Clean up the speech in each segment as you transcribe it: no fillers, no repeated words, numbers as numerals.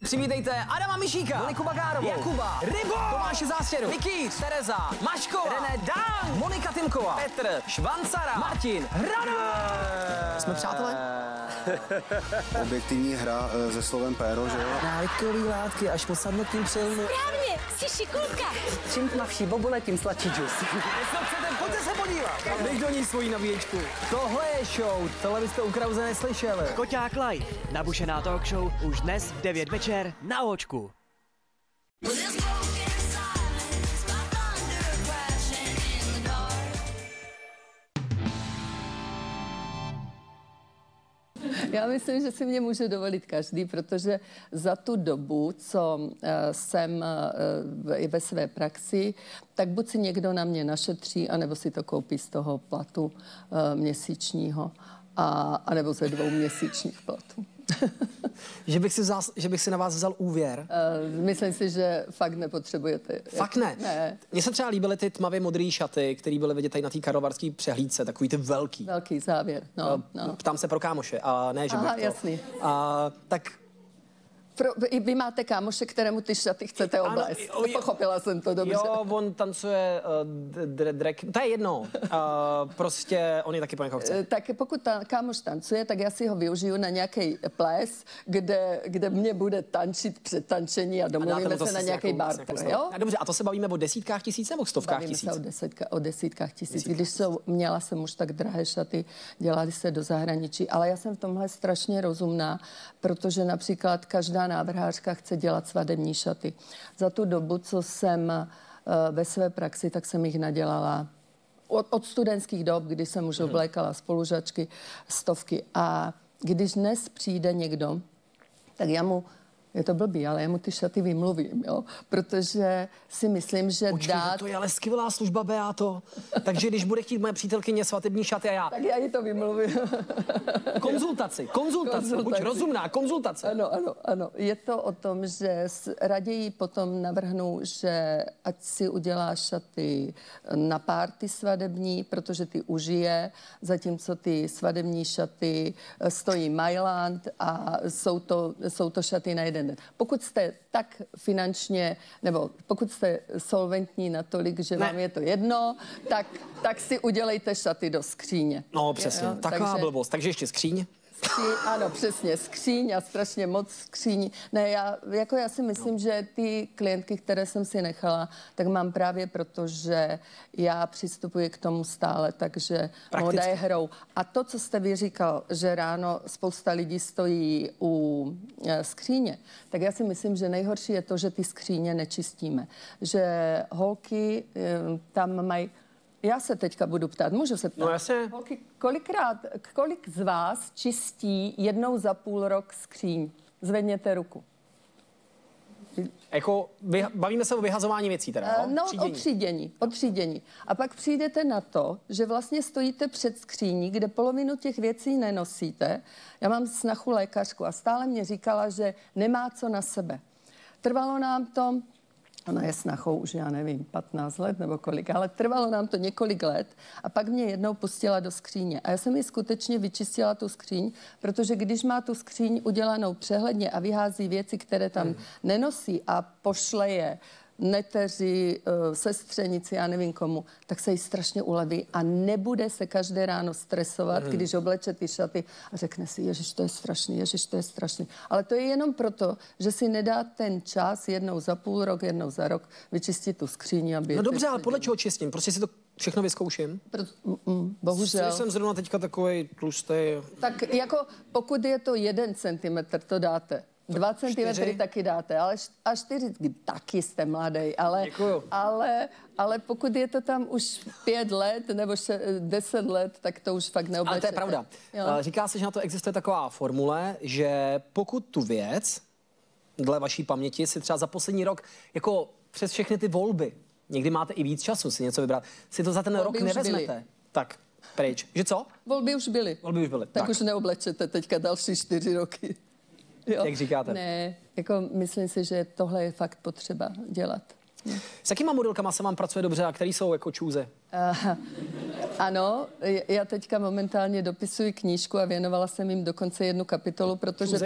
Přivítejte Adama Mišíka, Moniku Bagárovou, Jakuba, Rybo, Tomáše Zástěru, Mikýř, Tereza, Maškova, René Dán, Monika Tymková, Petr, Švancara, Martin, Hrada. Jsme přátelé? Objektivní hra se slovem péro, že jo? Návykový látky až po samotným přilnu. Správně, jsi šikulka. Čím tmavší bobule, tím sladší džus. Jestli chcete, pojďte se podívat. Dej do ní svoji nabíječku. Tohle je show, tohle byste u Krause neslyšeli. Koťák Live, nabušená talk show už dnes v 9 večer na Očku. Já myslím, že si mě může dovolit každý, protože za tu dobu, co jsem ve své praxi, tak buď si někdo na mě našetří, anebo si to koupí z toho platu měsíčního, anebo ze 2 měsíčních platů. že bych si na vás vzal úvěr. Myslím si, že fakt nepotřebujete. Fakt ne? Ne. Mně se třeba líbily ty tmavě modré šaty, které byly vidět tady na té karlovarské přehlídce, takový ty velký. Velký závěr, no. Ptám se pro kámoše, a ne, že bych Aha, to... jasný. Tak I vy máte kámoše, kterému ty šaty chcete oblézt. Pochopila jsem to dobře. Jo, on tancuje drag, to je jedno. Prostě on je taky po někoho chce. Tak pokud kámoš tancuje, tak já si ho využiju na nějaký ples, kde mě bude tančit před tančení a domluvíme se na nějaký barter, jo? A dobře, a to se bavíme o desítkách tisíc nebo stovkách tisíc? Bavíme se o desítkách tisíc. Měla jsem už tak drahé šaty, dělali se do zahraničí, ale já jsem v tomhle strašně rozumná, protože například každá návrhářka chce dělat svadební šaty. Za tu dobu, co jsem ve své praxi, tak jsem jich nadělala od studentských dob, kdy jsem už oblékala spolužačky, stovky. A když dnes přijde někdo, tak je to blbý, ale já mu ty šaty vymluvím, jo? Protože si myslím, že Počkej, to je ale skvělá služba, Beato. Takže když bude chtít moje přítelkyně svatební šaty a já... Tak já jí to vymluvím. Konzultaci. Buď rozumná, konzultace. Ano. Je to o tom, že raději potom navrhnu, že ať si udělá šaty na párty svadební, protože ty užije, zatímco ty svadební šaty stojí Mailand a jsou to šaty na jeden den. Pokud jste tak finančně, nebo pokud jste solventní natolik, že vám je to jedno, tak si udělejte šaty do skříně. No přesně, taková blbost. Takže ještě skříň. Ano, přesně, skříň a strašně moc skříň. Ne, já si myslím, že ty klientky, které jsem si nechala, tak mám právě proto, že já přistupuji k tomu stále, takže móda je hrou. A to, co jste vy říkal, že ráno spousta lidí stojí u skříně, tak já si myslím, že nejhorší je to, že ty skříně nečistíme. Že holky tam mají... Já se teďka budu ptát, můžu se ptát? No jasně. Holky, kolik z vás čistí jednou za půl rok skříň? Zvedněte ruku. Jako, bavíme se o vyhazování věcí teda, jo? No, o třídění. A pak přijdete na to, že vlastně stojíte před skříní, kde polovinu těch věcí nenosíte. Já mám snachu lékařku a stále mě říkala, že nemá co na sebe. Trvalo nám to... Ona je snachou už, já nevím, 15 let nebo kolik, ale trvalo nám to několik let a pak mě jednou pustila do skříně. A já jsem ji skutečně vyčistila tu skříň, protože když má tu skříň udělanou přehledně a vyhází věci, které tam nenosí a pošle je neteři, sestřenici, já nevím komu, tak se jí strašně uleví a nebude se každé ráno stresovat, když obleče ty šaty a řekne si, ježiš, to je strašný. Ale to je jenom proto, že si nedá ten čas jednou za půl rok, jednou za rok vyčistit tu skříni. Aby no dobře, ale podle čeho čistím? Prostě si to všechno vyzkouším? Bohužel. Jsem zrovna teďka takovej tlustý. Tak jako pokud je to 1 centimetr, to dáte. 2 centimetry taky dáte, ale až 4 taky jste mladý, ale pokud je to tam už 5 let nebo 10 let, tak to už fakt neoblečete. Ale to je pravda. Jo. Říká se, že na to existuje taková formule, že pokud tu věc, dle vaší paměti, si třeba za poslední rok, jako přes všechny ty volby, někdy máte i víc času si něco vybrat, si to za ten rok nevezmete. Tak, pryč. Že co? Volby už byly. Tak už neoblečete teďka další 4 roky. Jo. Jak říkáte? Ne, jako myslím si, že tohle je fakt potřeba dělat. S jakýma modelkama se vám pracuje dobře a který jsou jako čůze? Ano, já teďka momentálně dopisuji knížku a věnovala jsem jim dokonce 1 kapitolu, protože... Čůzy?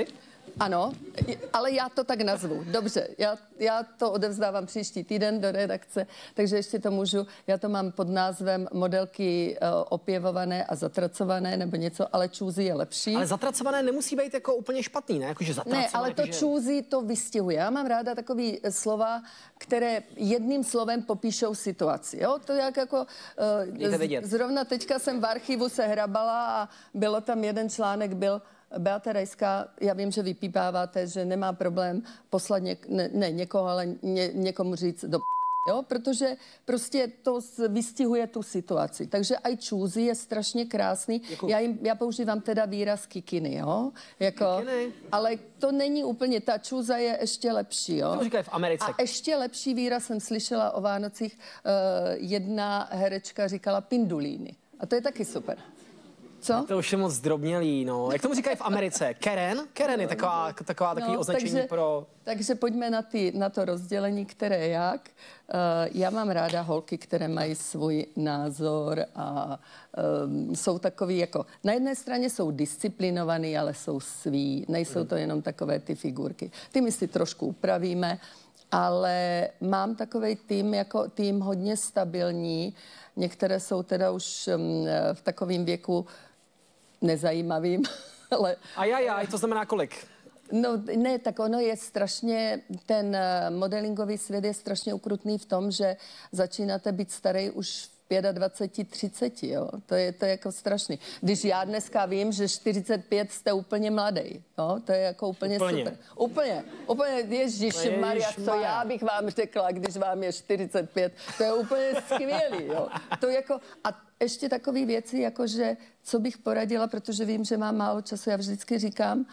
Ano, ale já to tak nazvu. Dobře, já to odevzdávám příští týden do redakce, takže ještě to můžu, já to mám pod názvem modelky opěvované a zatracované nebo něco, ale choosy je lepší. Ale zatracované nemusí být jako úplně špatný, ne? Jakože zatracované. Ne, ale to choosy to vystihuje. Já mám ráda takový slova, které jedním slovem popíšou situaci. Jo? To jak jako... Zrovna teďka jsem v archivu se hrabala a bylo tam jeden článek, byl Beata Rajská, já vím, že vypípáváte, že nemá problém poslat někoho, ale někomu říct do jo, protože prostě to vystihuje tu situaci. Takže i choosy je strašně krásný. Já používám teda výraz kikiny, jo? Jako, ale to není úplně, ta choosa je ještě lepší, jo? To říkají v Americe. A ještě lepší výraz jsem slyšela o Vánocích, jedna herečka říkala pindulíny. A to je taky super. Co? To už je moc zdrobnělý, no. Jak tomu říkají v Americe? Keren? Keren je takový označení pro... Takže pojďme na to rozdělení, které jak. Já mám ráda holky, které mají svůj názor a jsou takový jako... Na jedné straně jsou disciplinovaný, ale jsou svý. Nejsou to jenom takové ty figurky. Ty my si trošku upravíme, ale mám takovej tým, jako tým hodně stabilní. Některé jsou teda už v takovém věku nezajímavým, ale... Ajajaj, to znamená kolik? No ne, tak ono je strašně, ten modelingový svět je strašně ukrutný v tom, že začínáte být starý už v 25, 30, jo. To je jako strašný. Když já dneska vím, že 45 jste úplně mladý, jo, to je jako úplně super. Úplně, ježišmarja, co já bych vám řekla, když vám je 45, to je úplně skvělý, jo. To jako, a ještě takové věci, jakože, co bych poradila, protože vím, že mám málo času, já vždycky říkám,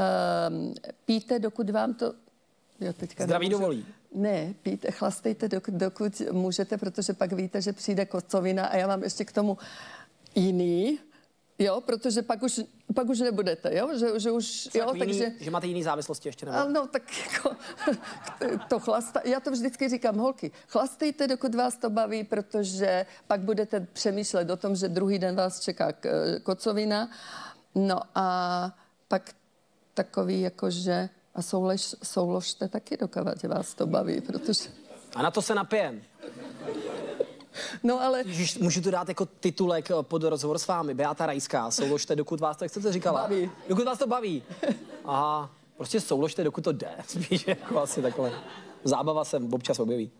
pijte, dokud vám to... Jo, zdraví dovolí. Ne, pijte, chlastejte, dokud můžete, protože pak víte, že přijde kocovina a já mám ještě k tomu jiný, jo, protože pak už nebudete, jo, že už, jo, takže... Že máte jiný závislosti ještě, nebo? No, tak jako, já to vždycky říkám, holky, chlastejte, dokud vás to baví, protože pak budete přemýšlet o tom, že druhý den vás čeká kocovina, no a pak takový, jakože... A souložte taky, dokud vás to baví, protože... A na to se napijem. No ale... Můžu to dát jako titulek pod rozhovor s vámi. Beata Rajská, souložte, dokud vás to, jak jste to říkala? Baví. Dokud vás to baví. Aha, prostě souložte, dokud to jde. Spíš jako asi takhle. Zábava se občas objeví.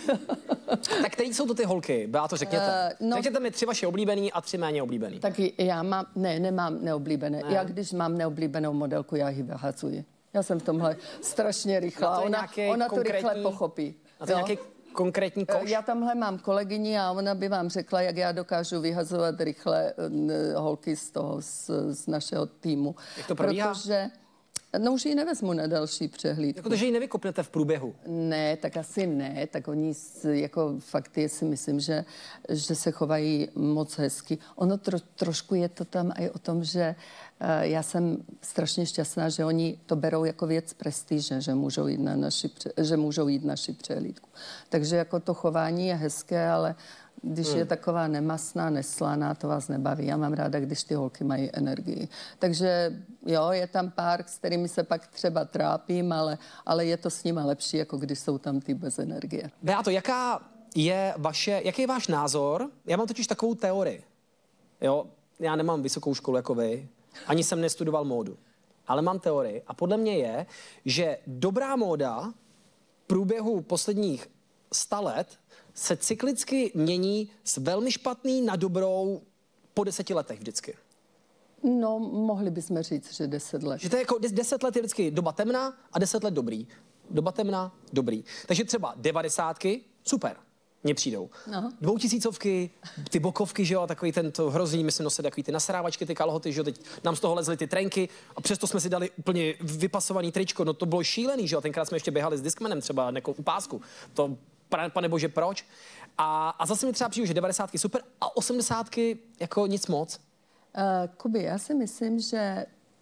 Tak který jsou to ty holky? Beato, řekněte. Řekněte mi 3 vaše oblíbený a 3 méně oblíbený. Taky já mám... nemám neoblíbené. Já když mám neoblíbenou modelku, já ji vyhazuji. Já jsem v tomhle strašně rychlá. Ona to rychle pochopí. A to je nějaký konkrétní koš? Já tamhle mám kolegyni a ona by vám řekla, jak já dokážu vyhazovat rychle holky z našeho týmu. Jak to probíhá? Protože no už ji nevezmu na další přehlídku. Jako to, že ji nevykopnete v průběhu? Ne, tak asi ne. Tak oni jako fakt si myslím, že se chovají moc hezky. Ono trošku je to tam i o tom, že já jsem strašně šťastná, že oni to berou jako věc prestiže, že můžou jít naši přehlídku. Takže jako to chování je hezké, ale když je taková nemastná, neslaná, to vás nebaví. Já mám ráda, když ty holky mají energii. Takže jo, je tam pár, s kterými se pak třeba trápím, ale je to s nima lepší, jako když jsou tam ty bez energie. Beato, jaký je váš názor? Já mám totiž takovou teorii. Jo, já nemám vysokou školu jako vy, ani jsem nestudoval módu. Ale mám teorii a podle mě je, že dobrá móda v průběhu posledních 100 let se cyklicky mění z velmi špatný na dobrou po 10 letech vždycky. No, mohli bychom říct, že 10 let. Že to je jako 10 let je vždycky doba temná a 10 let dobrý. Doba temná, dobrý. Takže třeba 90ky, super, mně přijdou. No. 2000, ty bokovky, že jo, takový to hrozný, myslím, nosit takový ty nasrávačky, ty kalhoty, že jo, teď nám z toho lezly ty trenky a přesto jsme si dali úplně vypasovaný tričko, no to bylo šílený, že jo, tenkrát jsme ještě běhali s Discmanem třeba jako u pásku. To pane bože, proč? A zase mi třeba přijde, že 90ky super a 80ky jako nic moc. Kubi, já si myslím, že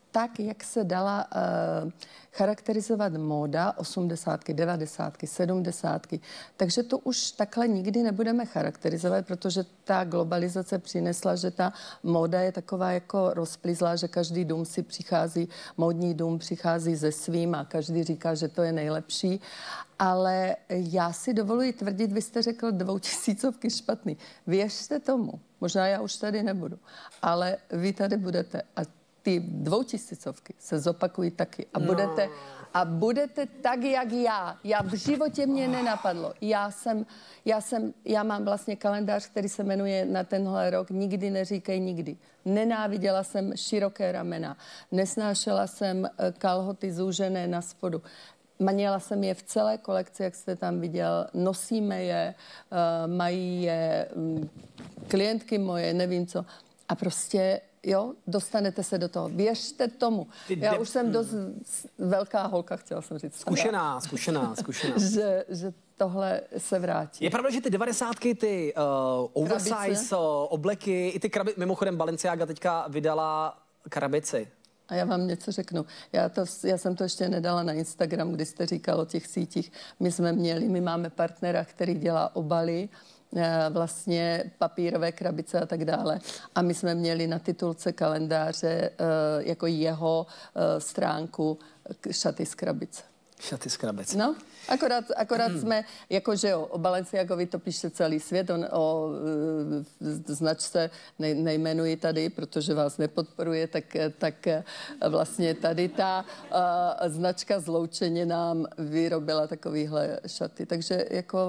tak, jak se dala charakterizovat móda 80, 90, 70. Takže to už takhle nikdy nebudeme charakterizovat, protože ta globalizace přinesla, že ta móda je taková jako rozplizlá, že každý dům si přichází, módní dům přichází se svým a každý říká, že to je nejlepší. Ale já si dovoluji tvrdit, vy jste řekl 2000 špatný. Věřte tomu, možná já už tady nebudu, ale vy tady budete a ty 2000 se zopakují taky a budete tak, jak já. Já v životě mě nenapadlo. Já mám vlastně kalendář, který se jmenuje na tenhle rok Nikdy neříkej nikdy. Nenáviděla jsem široké ramena. Nesnášela jsem kalhoty zúžené na spodu. Měla jsem je v celé kolekci, jak jste tam viděl. Nosíme je, mají je klientky moje, nevím co. A prostě, jo, dostanete se do toho. Věřte tomu. Já už jsem dost velká holka, chtěla jsem říct. Zkušená. že tohle se vrátí. Je pravda, že ty 90, ty oversize obleky, i ty krabice, mimochodem Balenciaga teďka vydala krabici. A já vám něco řeknu. Já jsem to ještě nedala na Instagram, kdy jste říkal o těch sítích. My máme partnera, který dělá obaly, vlastně papírové krabice a tak dále. A my jsme měli na titulce kalendáře jako jeho stránku šaty z krabice. Šaty z krabice. No, akorát jsme, jakože jo, o Balenciagovi to píše celý svět, o značce nejmenuji tady, protože vás nepodporuje, tak vlastně tady ta značka Zloučeně nám vyrobila takovýhle šaty. Takže jako